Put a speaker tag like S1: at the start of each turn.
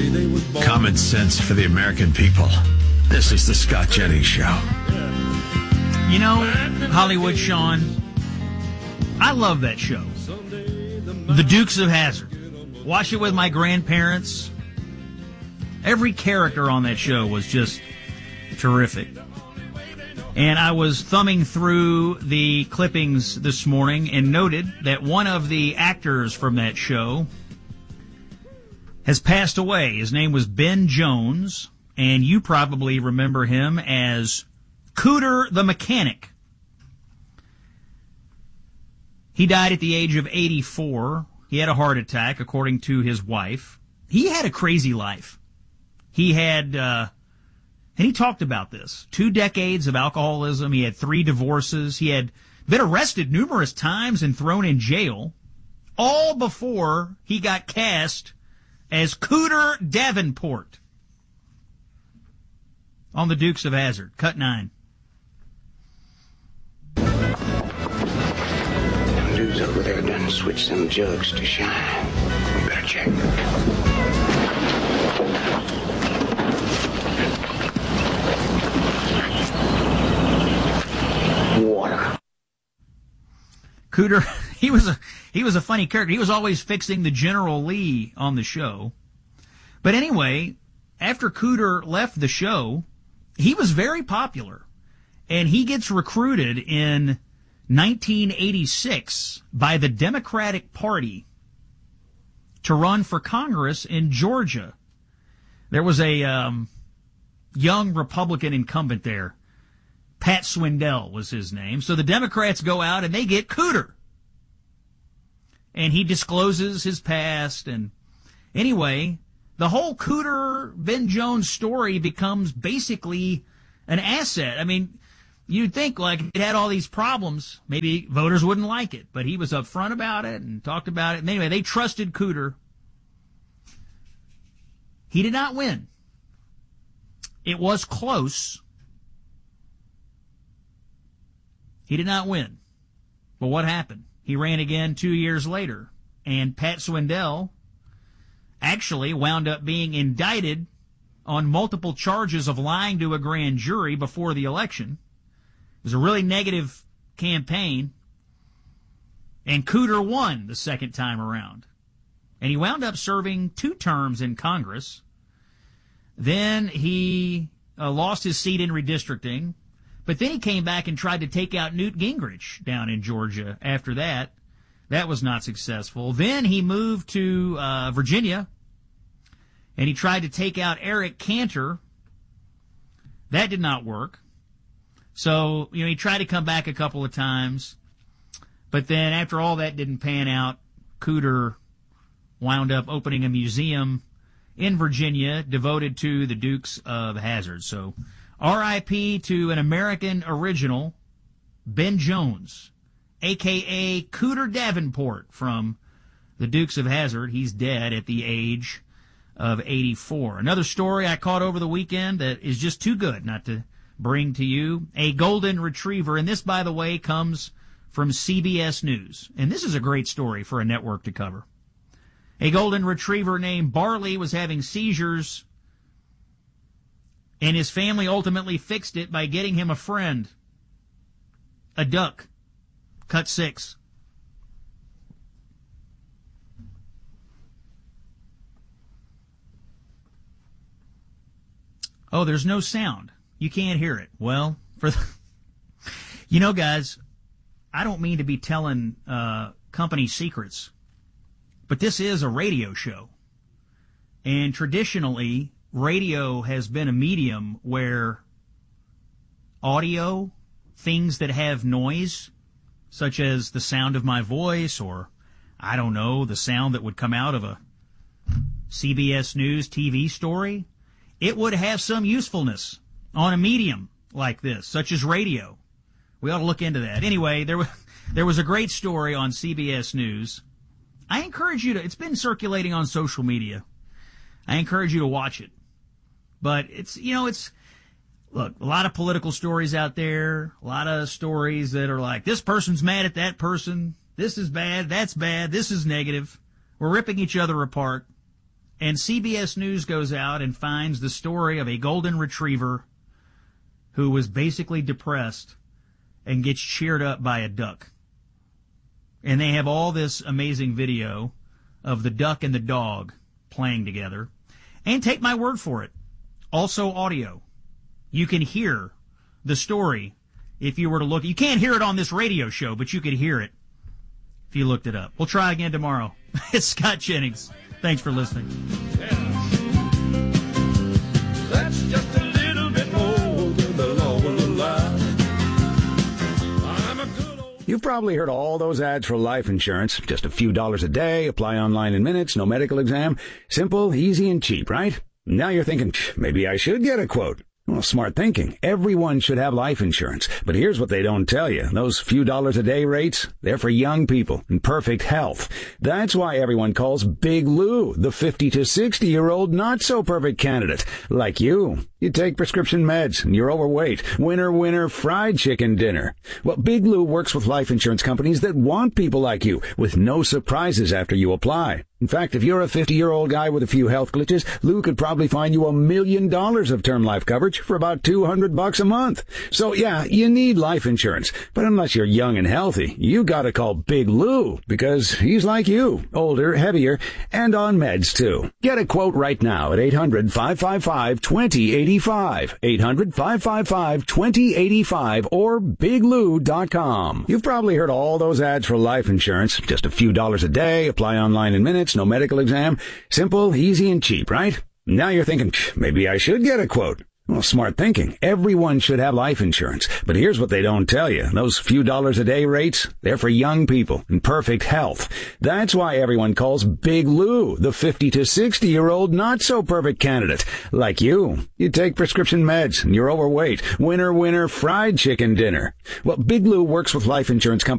S1: Common sense for the American people. This is the Scott Jennings Show.
S2: You know, Hollywood Sean, I love that show. The Dukes of Hazzard. Watch it with my grandparents. Every character on that show was just terrific. And I was thumbing through the clippings this morning and noted that one of the actors from that show has passed away. His name was Ben Jones, and you probably remember him as Cooter the Mechanic. He died at the age of 84. He had a heart attack, according to his wife. He had a crazy life. He had, and he talked about this, 2 decades of alcoholism. He had 3 divorces. He had been arrested numerous times and thrown in jail, all before he got cast as Cooter Davenport on the Dukes of Hazzard. Cut 9.
S3: Them dudes over there done switched them jugs to shine. We better check. Water.
S2: Cooter, he was a funny character. He was always fixing the General Lee on the show. But anyway, after Cooter left the show, he was very popular. And he gets recruited in 1986 by the Democratic Party to run for Congress in Georgia. There was a young Republican incumbent there. Pat Swindell was his name. So the Democrats go out and they get Cooter. And he discloses his past. And anyway, the whole Cooter Ben Jones story becomes basically an asset. I mean, you'd think, like, it had all these problems, maybe voters wouldn't like it. But he was upfront about it and talked about it. And anyway, they trusted Cooter. He did not win. It was close. He did not win. But what happened? He ran again 2 years later. And Pat Swindell actually wound up being indicted on multiple charges of lying to a grand jury before the election. It was a really negative campaign. And Cooter won the second time around. And he wound up serving 2 terms in Congress. Then he lost his seat in redistricting. But then he came back and tried to take out Newt Gingrich down in Georgia after that. That was not successful. Then he moved to Virginia, and he tried to take out Eric Cantor. That did not work. So, he tried to come back a couple of times. But then after all that didn't pan out, Cooter wound up opening a museum in Virginia devoted to the Dukes of Hazzard. So, R.I.P. to an American original, Ben Jones, a.k.a. Cooter Davenport from the Dukes of Hazzard. He's dead at the age of 84. Another story I caught over the weekend that is just too good not to bring to you. A golden retriever, and this, by the way, comes from CBS News. And this is a great story for a network to cover. A golden retriever named Barley was having seizures, and his family ultimately fixed it by getting him a friend, a duck. Cut 6. Oh, there's no sound. You can't hear it. Well, guys, I don't mean to be telling company secrets, but this is a radio show. And traditionally, radio has been a medium where audio, things that have noise, such as the sound of my voice or, I don't know, the sound that would come out of a CBS News TV story, it would have some usefulness on a medium like this, such as radio. We ought to look into that. Anyway, there was a great story on CBS News. I encourage you to, it's been circulating on social media. I encourage you to watch it. But look, a lot of political stories out there, a lot of stories that are like, this person's mad at that person, this is bad, that's bad, this is negative. We're ripping each other apart. And CBS News goes out and finds the story of a golden retriever who was basically depressed and gets cheered up by a duck. And they have all this amazing video of the duck and the dog playing together. And take my word for it, also audio. You can hear the story if you were to look. You can't hear it on this radio show, but you could hear it if you looked it up. We'll try again tomorrow. It's Scott Jennings. Thanks for listening.
S4: That's just a little bit more than the law will allow. I'm a good old...
S5: You've probably heard all those ads for life insurance. Just a few dollars a day, apply online in minutes, no medical exam. Simple, easy, and cheap, right? Now you're thinking, maybe I should get a quote. Well, smart thinking. Everyone should have life insurance. But here's what they don't tell you. Those few dollars a day rates, they're for young people in perfect health. That's why everyone calls Big Lou the 50 to 60-year-old not-so-perfect candidate. Like you. You take prescription meds and you're overweight. Winner, fried chicken dinner. Well, Big Lou works with life insurance companies that want people like you with no surprises after you apply. In fact, if you're a 50-year-old guy with a few health glitches, Lou could probably find you $1 million of term life coverage for about $200 a month. So yeah, you need life insurance. But unless you're young and healthy, you gotta call Big Lou because he's like you, older, heavier, and on meds too. Get a quote right now at 800-555-2085. 800-555-2085 or biglou.com. You've probably heard all those ads for life insurance. Just a few dollars a day, apply online in minutes, no medical exam. Simple, easy, and cheap, right? Now you're thinking, maybe I should get a quote. Well, smart thinking. Everyone should have life insurance. But here's what they don't tell you. Those few dollars a day rates, they're for young people in perfect health. That's why everyone calls Big Lou the 50 to 60-year-old not-so-perfect candidate. Like you. You take prescription meds and you're overweight. Winner, fried chicken dinner. Well, Big Lou works with life insurance companies